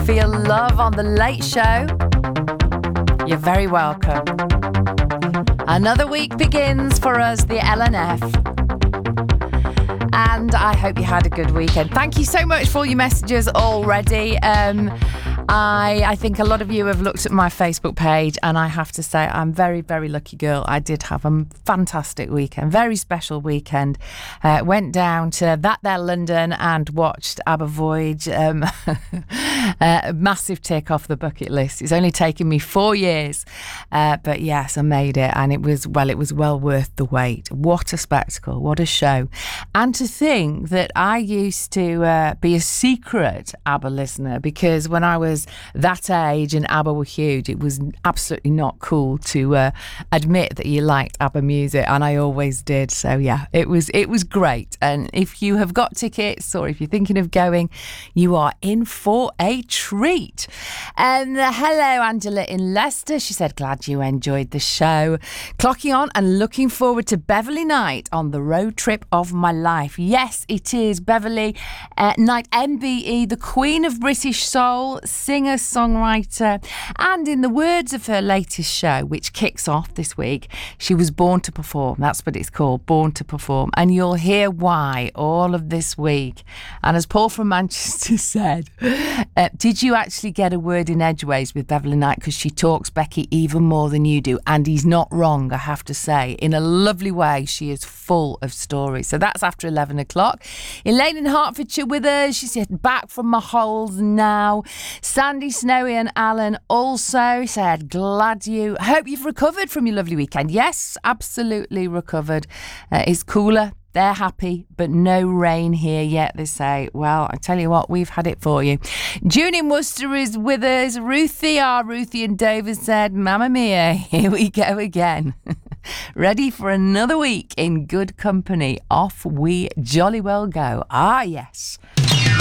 Feel Love on The Late Show. You're very welcome. Another week begins for us, the LNF. And I hope you had a good weekend. Thank you so much for all your messages already. I think a lot of you have looked at my Facebook page, and I have to say I'm very, very lucky girl. I did have a fantastic weekend, very special weekend. Went down to That There London and watched ABBA Voyage. A massive tick off the bucket list. It's only taken me 4 years, but yes, I made it, and it was well worth the wait. What a spectacle, what a show. And to think that I used to be a secret ABBA listener, because when I was that age and ABBA were huge, it was absolutely not cool to admit that you liked ABBA music, and I always did. So yeah, it was great. And if you have got tickets, or if you're thinking of going, you are in for a treat. And hello, Angela in Leicester. She said, glad you enjoyed the show. Clocking on and looking forward to Beverly Knight on the road trip of my life. Yes, it is Beverly Knight, MBE, the Queen of British Soul, singer, songwriter, and in the words of her latest show, which kicks off this week, she was born to perform. That's what it's called, Born to Perform. And you'll hear why all of this week. And as Paul from Manchester said, did you actually get a word in edgeways with Beverly Knight? Because she talks, Becky, even more than you do. And he's not wrong, I have to say. In a lovely way, she is full of stories. So that's after 11 o'clock. Elaine in Hertfordshire with us. She said, back from my holes now. Sandy, Snowy and Alan also said, hope you've recovered from your lovely weekend. Yes, absolutely recovered. It's cooler. They're happy, but no rain here yet, they say. Well, I tell you what, we've had it for you. June in Worcester is with us. Ruthie and David said, Mamma mia, here we go again. Ready for another week in good company. Off we jolly well go. Ah, yes.